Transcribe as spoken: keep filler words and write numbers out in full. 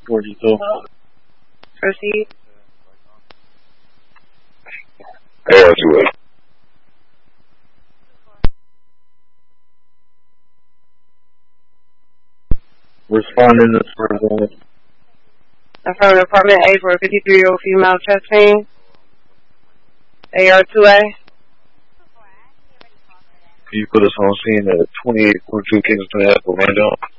forty-two. Proceed. A R two A. Responding to first. Affirmative, apartment A for a fifty-three-year-old female chest pain. A R two A. Can you put us on scene at twenty-eight forty-two Kingston Ave, Orlando?